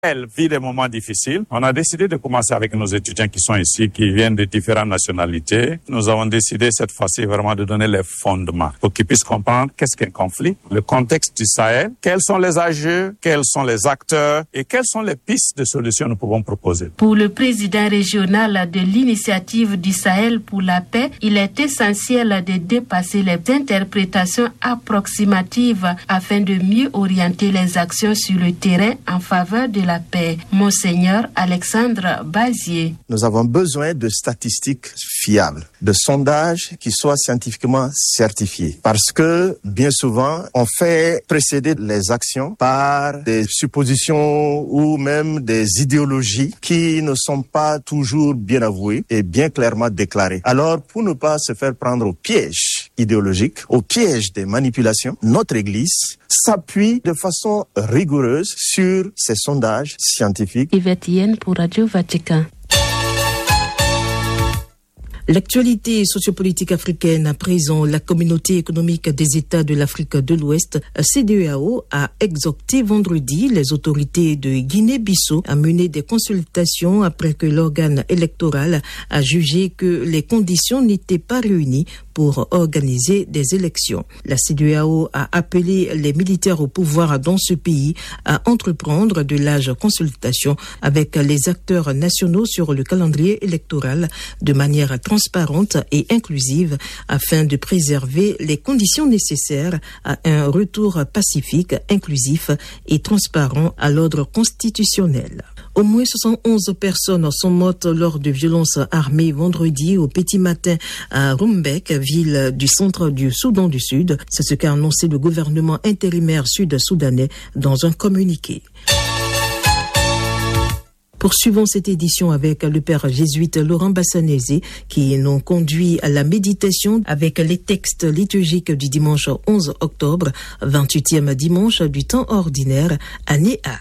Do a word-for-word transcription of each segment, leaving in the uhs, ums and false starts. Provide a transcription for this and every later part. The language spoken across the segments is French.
Elle vit des moments difficiles. On a décidé de commencer avec nos étudiants qui sont ici, qui viennent de différentes nationalités. Nous avons décidé cette fois-ci vraiment de donner les fondements pour qu'ils puissent comprendre qu'est-ce qu'un conflit, le contexte du Sahel, quels sont les enjeux, quels sont les acteurs et quelles sont les pistes de solutions que nous pouvons proposer. Pour le président régional de l'initiative du Sahel pour la paix, il est essentiel de dépasser les interprétations approximatives afin de mieux orienter les actions sur le terrain en faveur de la la paix. Monseigneur Alexandre Bazier. Nous avons besoin de statistiques fiables, de sondages qui soient scientifiquement certifiés. Parce que, bien souvent, on fait précéder les actions par des suppositions ou même des idéologies qui ne sont pas toujours bien avouées et bien clairement déclarées. Alors, pour ne pas se faire prendre au piège idéologique, au piège des manipulations, notre Église s'appuie de façon rigoureuse sur ces sondages scientifiques. Yvette Yen pour Radio Vatican. L'actualité sociopolitique africaine à présent, la communauté économique des États de l'Afrique de l'Ouest, C D E A O, a exhorté vendredi les autorités de Guinée-Bissau à mener des consultations après que l'organe électoral a jugé que les conditions n'étaient pas réunies pour organiser des élections. La C D E A O a appelé les militaires au pouvoir dans ce pays à entreprendre de larges consultations avec les acteurs nationaux sur le calendrier électoral de manière transparente et inclusive afin de préserver les conditions nécessaires à un retour pacifique, inclusif et transparent à l'ordre constitutionnel. Au moins soixante et onze personnes sont mortes lors de violences armées vendredi au petit matin à Rumbek, ville du centre du Soudan du Sud. C'est ce qu'a annoncé le gouvernement intérimaire sud-soudanais dans un communiqué. Poursuivons cette édition avec le père jésuite Laurent Bassanese qui nous conduit à la méditation avec les textes liturgiques du dimanche onze octobre, vingt-huitième dimanche du temps ordinaire, année A.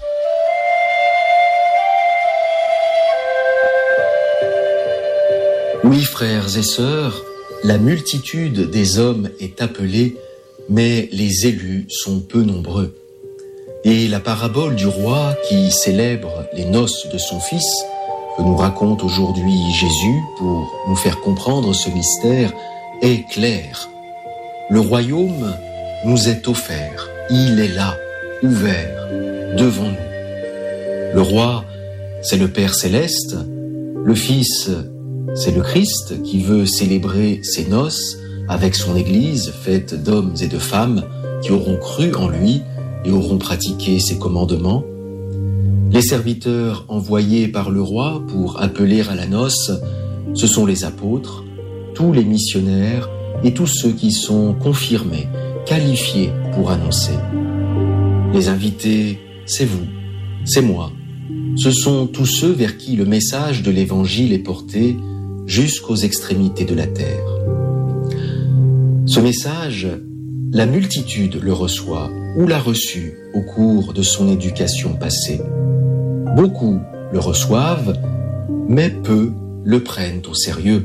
Oui, frères et sœurs, la multitude des hommes est appelée, mais les élus sont peu nombreux. Et la parabole du roi qui célèbre les noces de son fils, que nous raconte aujourd'hui Jésus pour nous faire comprendre ce mystère, est claire. Le royaume nous est offert, il est là, ouvert, devant nous. Le roi, c'est le Père céleste, le Fils, c'est le Christ qui veut célébrer ses noces avec son Église faite d'hommes et de femmes qui auront cru en lui et auront pratiqué ses commandements. Les serviteurs envoyés par le roi pour appeler à la noce, ce sont les apôtres, tous les missionnaires et tous ceux qui sont confirmés, qualifiés pour annoncer. Les invités, c'est vous, c'est moi. Ce sont tous ceux vers qui le message de l'Évangile est porté jusqu'aux extrémités de la terre. Ce message, la multitude le reçoit ou l'a reçu au cours de son éducation passée. Beaucoup le reçoivent, mais peu le prennent au sérieux.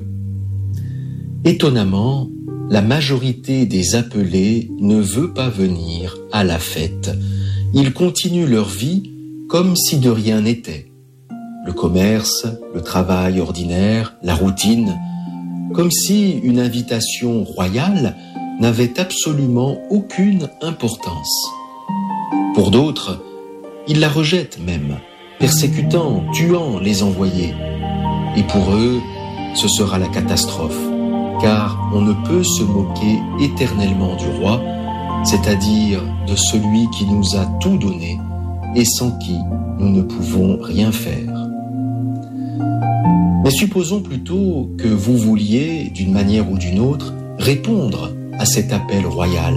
Étonnamment, la majorité des appelés ne veut pas venir à la fête. Ils continuent leur vie comme si de rien n'était. Le commerce, le travail ordinaire, la routine, comme si une invitation royale n'avait absolument aucune importance. Pour d'autres, ils la rejettent même, persécutant, tuant les envoyés. Et pour eux, ce sera la catastrophe, car on ne peut se moquer éternellement du roi, c'est-à-dire de celui qui nous a tout donné et sans qui nous ne pouvons rien faire. Mais supposons plutôt que vous vouliez, d'une manière ou d'une autre, répondre à cet appel royal.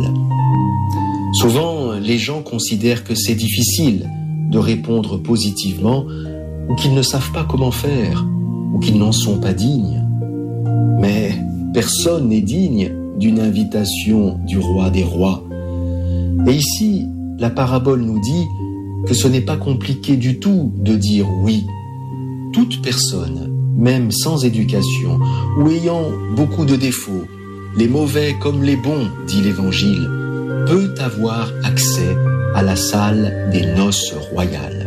Souvent, les gens considèrent que c'est difficile de répondre positivement ou qu'ils ne savent pas comment faire ou qu'ils n'en sont pas dignes. Mais personne n'est digne d'une invitation du roi des rois. Et ici, la parabole nous dit que ce n'est pas compliqué du tout de dire oui. Toute personne, même sans éducation ou ayant beaucoup de défauts, les mauvais comme les bons, dit l'Évangile, peut avoir accès à la salle des noces royales.